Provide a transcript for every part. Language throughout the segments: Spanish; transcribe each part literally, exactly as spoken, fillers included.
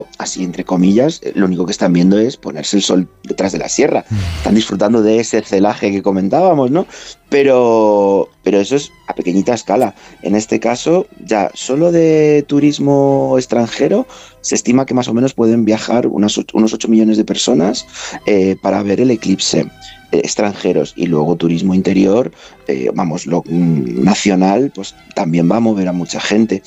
así entre comillas, lo único que están viendo es ponerse el sol detrás de la sierra. Están disfrutando de ese celaje que comentábamos, ¿no? Pero, pero eso es a pequeñita escala. En este caso, ya solo de turismo extranjero se estima que más o menos pueden viajar unas, unos ocho millones de personas eh, para ver el eclipse. Extranjeros, y luego turismo interior, eh, vamos, lo mm, nacional, pues también va a mover a mucha gente.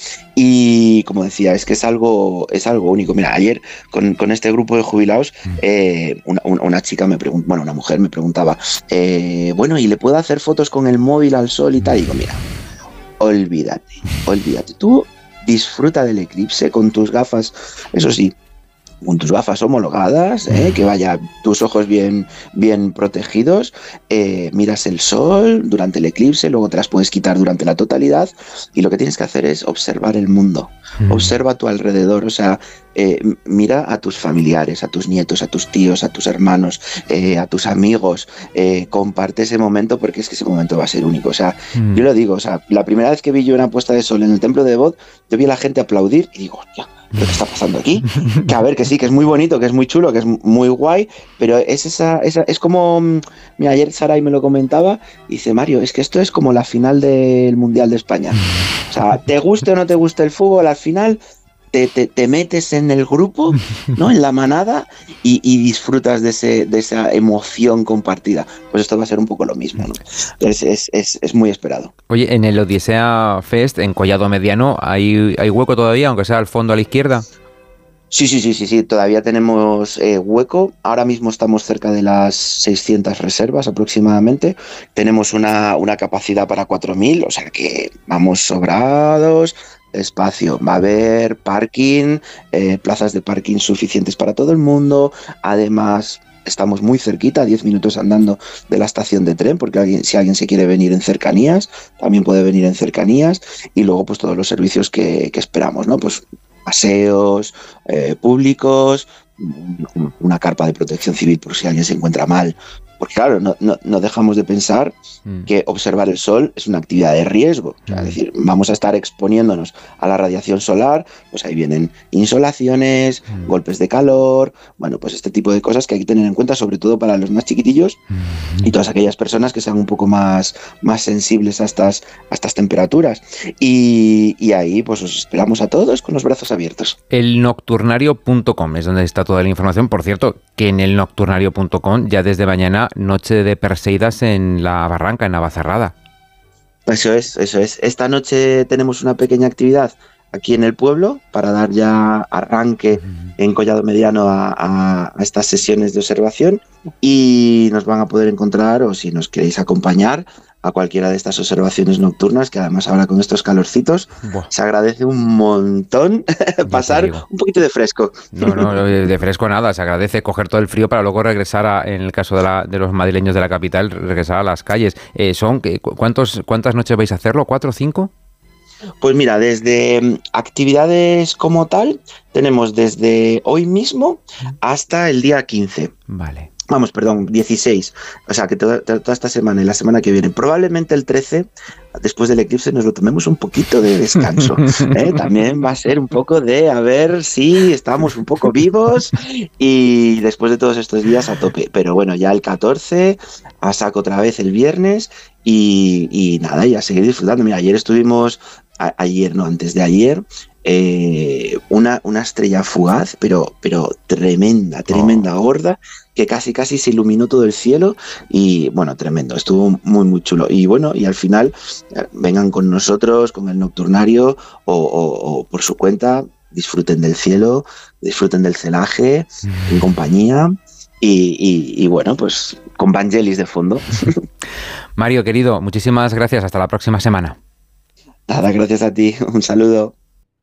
Y como decía, es que es algo, es algo único. Mira, ayer con, con este grupo de jubilados, eh, una, una chica me preguntaba, bueno, una mujer me preguntaba, eh, bueno, ¿y le puedo hacer fotos con el móvil al sol y tal? Y digo, mira, olvídate, olvídate. Tú disfruta del eclipse con tus gafas, eso sí, con tus gafas homologadas, ¿eh? Que vaya tus ojos bien, bien protegidos, eh, miras el sol durante el eclipse, luego te las puedes quitar durante la totalidad, y lo que tienes que hacer es observar el mundo, mm. observa a tu alrededor, o sea, eh, mira a tus familiares, a tus nietos, a tus tíos, a tus hermanos, eh, a tus amigos, eh, comparte ese momento, porque es que ese momento va a ser único. O sea, mm. yo lo digo, o sea, la primera vez que vi yo una puesta de sol en el templo de Bod, yo vi a la gente aplaudir y digo, hostia, ¿qué está pasando aquí? Que a ver, que sí, que es muy bonito, que es muy chulo, que es muy guay, pero es esa, esa es como, mira, ayer Saray me lo comentaba, y dice, Mario, es que esto es como la final del Mundial de España. O sea, te guste o no te guste el fútbol, al final te, te, te metes en el grupo, ¿no? En la manada, y, y disfrutas de, ese, de esa emoción compartida. Pues esto va a ser un poco lo mismo, ¿no? Es, es, es, es muy esperado. Oye, en el Odisea Fest, en Collado Mediano, ¿hay, hay hueco todavía, aunque sea al fondo a la izquierda? Sí, sí, sí, sí, sí, todavía tenemos eh, hueco. Ahora mismo estamos cerca de las seiscientas reservas aproximadamente. Tenemos una, una capacidad para cuatro mil, o sea que vamos sobrados. Espacio, va a haber parking, eh, plazas de parking suficientes para todo el mundo. Además, estamos muy cerquita, diez minutos andando de la estación de tren, porque alguien, si alguien se quiere venir en cercanías, también puede venir en cercanías. Y luego, pues todos los servicios que, que esperamos, ¿no? Pues paseos eh, públicos, una carpa de protección civil por si alguien se encuentra mal. Porque claro, no, no, no dejamos de pensar mm. que observar el sol es una actividad de riesgo. O sea, es decir, vamos a estar exponiéndonos a la radiación solar, pues ahí vienen insolaciones, mm. golpes de calor, bueno, pues este tipo de cosas que hay que tener en cuenta, sobre todo para los más chiquitillos mm. y todas aquellas personas que sean un poco más, más sensibles a estas, a estas temperaturas. Y, y ahí pues os esperamos a todos con los brazos abiertos. El nocturnario punto com es donde está toda la información. Por cierto, que en el nocturnario punto com ya desde mañana noche de Perseidas en la Barranca, en Navacerrada. Eso es, eso es. Esta noche tenemos una pequeña actividad aquí en el pueblo para dar ya arranque uh-huh. en Collado Mediano a, a, a estas sesiones de observación, y nos van a poder encontrar, o si nos queréis acompañar, a cualquiera de estas observaciones nocturnas, que además ahora con estos calorcitos Buah. se agradece un montón pasar un poquito de fresco. No, no, de fresco nada, se agradece coger todo el frío para luego regresar, a, en el caso de, la, de los madrileños de la capital, regresar a las calles. Eh, son ¿cuántos, ¿Cuántas noches vais a hacerlo? ¿Cuatro o cinco? Pues mira, desde actividades como tal, tenemos desde hoy mismo hasta el día quince. Vale. Vamos, perdón, dieciséis. O sea, que toda, toda esta semana y la semana que viene. Probablemente el trece, después del eclipse, nos lo tomemos un poquito de descanso. ¿eh? También va a ser un poco de a ver si estamos un poco vivos, y después de todos estos días a tope. Pero bueno, ya el catorce, a saco otra vez el viernes, y, y nada, y a seguir disfrutando. Mira, ayer estuvimos, a, ayer no, antes de ayer, eh, una, una estrella fugaz, pero, pero tremenda, tremenda, oh. gorda, que casi casi se iluminó todo el cielo, y bueno, tremendo, estuvo muy muy chulo. Y bueno, y al final vengan con nosotros, con el nocturnario, o, o, o por su cuenta, disfruten del cielo, disfruten del celaje, mm. en compañía, y, y, y bueno, pues con Vangelis de fondo. Mario, querido, muchísimas gracias, hasta la próxima semana. Nada, gracias a ti, un saludo.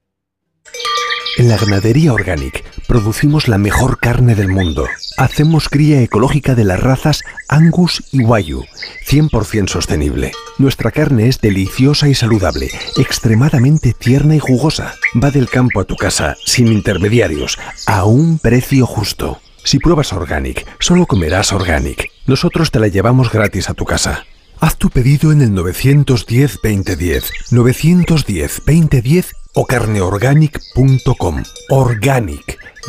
En la Ganadería Organic producimos la mejor carne del mundo. Hacemos cría ecológica de las razas Angus y Wagyu, cien por ciento sostenible. Nuestra carne es deliciosa y saludable, extremadamente tierna y jugosa. Va del campo a tu casa, sin intermediarios, a un precio justo. Si pruebas Organic, solo comerás Organic. Nosotros te la llevamos gratis a tu casa. Haz tu pedido en el nueve uno cero, veinte diez, nueve uno cero, veinte diez o carne organic punto com. Organic,